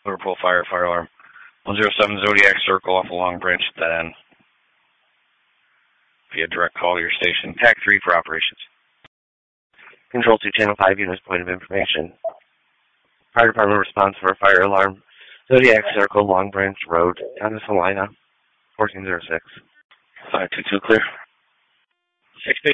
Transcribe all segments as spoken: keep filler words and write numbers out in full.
Liverpool Fire, fire alarm. one zero seven Zodiac Circle off a Long Branch at that end. Via direct call to your station. Tag three for operations. Control two, Channel five, units, point of information. Fire Department response for a fire alarm. Zodiac Circle, Long Branch Road, down to Salina, fourteen oh six. five two two clear. sixty.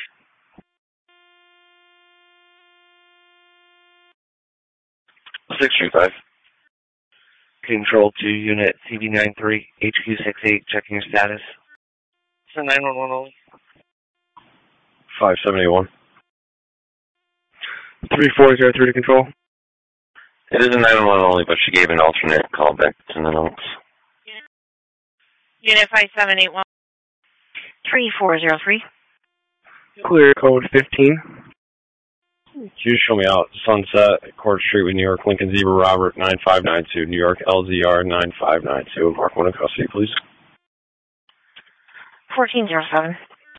six three five. Control two, unit C B nine three, H Q six eight, checking your status. It's a nine one one only. five seven eight one. three four zero three to control. It is a nine one one only, but she gave an alternate callback to the notes. Unit five seven eight one. three four zero three. Clear code fifteen. Can you show me out? Sunset, Court Street with New York, Lincoln Zebra Robert nine five nine two, New York L Z R nine five nine two. Mark one in custody, please. fourteen oh seven.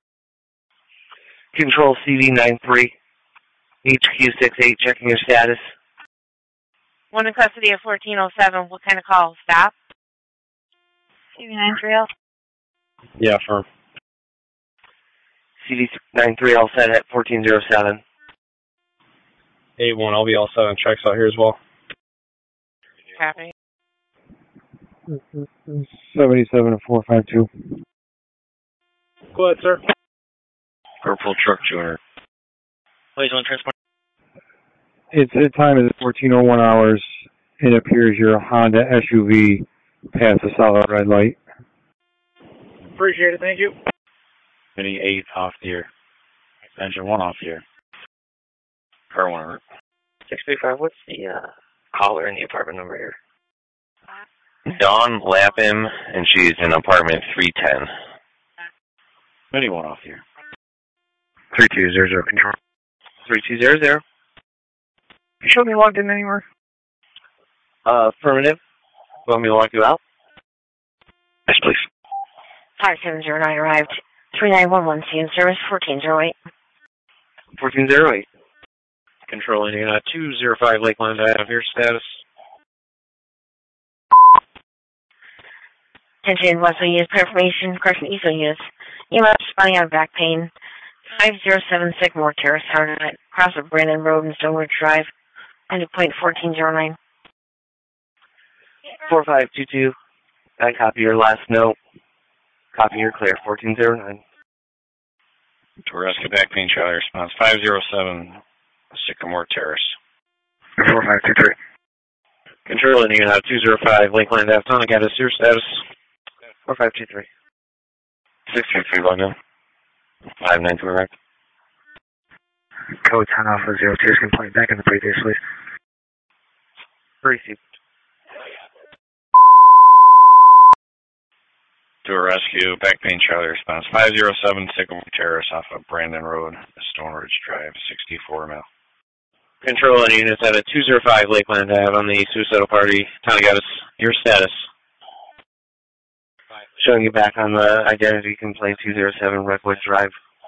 Control C V nine three, H Q six eight, checking your status. One in custody of fourteen oh seven. What kind of call? Stop? C V nine three L. Yeah, firm. C V nine three all set at fourteen oh seven. eight one, I'll be all set on checks out here as well. Copy. seventy-seven four five two. Go ahead, sir. Purple truck tuner. Please, on transport. Its its time is fourteen oh one hours. It appears your Honda S U V passed a solid red light. Appreciate it, thank you. Mini eight off the air. Engine one off the air. Car one alert. six three five, what's the uh, caller in the apartment number here? Dawn Lapham, and she's in apartment three ten. Mini one off the air. three two zero zero, control. three two zero zero. You show me logged in anywhere? Uh, affirmative. Want me to lock you out? Yes, please. five seven zero nine arrived. three nine one one, C in service, fourteen oh eight. fourteen oh eight. Controlling unit two zero five Lakeland Ave, your status. Attention, Wesley units, information, correction, E S O units. E M S responding on back pain. five oh seven Sycamore Terrace, Howard, across of Brandon Road and Stoneridge Drive. End of point fourteen oh nine. four five two two. I copy your last note. Copy your clear, fourteen oh nine. To rescue back pain, Charlie response five oh seven Sycamore Terrace. four five two three. Controlling unit two zero five Lakeland Ave, Tonic, at your status. four five two three. six three three one now. five nine two arrived. Code ten Alpha zero two is complaint back in the previous please. Received. To a rescue, back pain, Charlie response five oh seven Sycamore Terrace off of Brandon Road, Stoneridge Drive, sixty-four mile. Controlling units at a two zero five Lakeland Ave on the suicidal party. Tonic, your status. Showing you back on the identity complaint two oh seven Redwood Drive.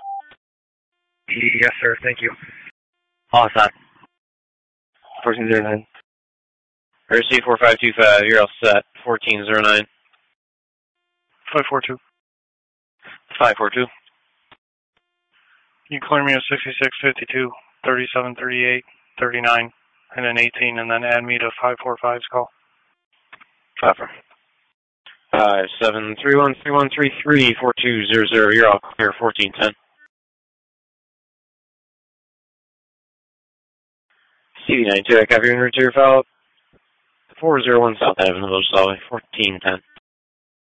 Yes, sir, thank you. All set. fourteen oh nine. R C four five two five, you're all set. fourteen oh nine. five four two. five four two. You can clear me at sixty-six fifty-two, thirty-seven thirty-eight, thirty-nine, and then eighteen, and then add me to five four five's call. Copper. Five seven three one three one three three four two zero zero. You're all clear. Fourteen ten. C V nine two. I copy your return file. Four zero one South Avenue, Village Solvay. Fourteen ten.